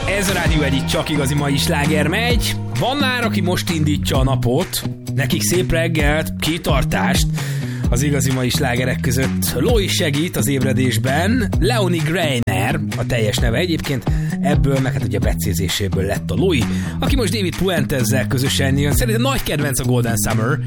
Ez a Rádió Egy, csak igazi mai sláger megy. Van már, aki most indítja a napot. Nekik szép reggelt, kitartást. Az igazi mai slágerek között Loi segít az ébredésben. Leonie Greiner a teljes neve egyébként. Ebből, meg hát ugye becézéséből lett a Loi, aki most David Puentezzel közösen jön. Szerintem nagy kedvenc a Golden Summer.